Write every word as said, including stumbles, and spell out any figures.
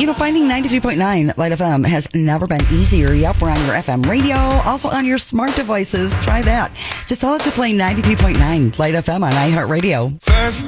You know, finding ninety-three point nine Light F M has never been easier. Yep, we're on your F M radio, also on your smart devices. Try that. Just tell it to play ninety-three point nine Light F M on iHeartRadio. First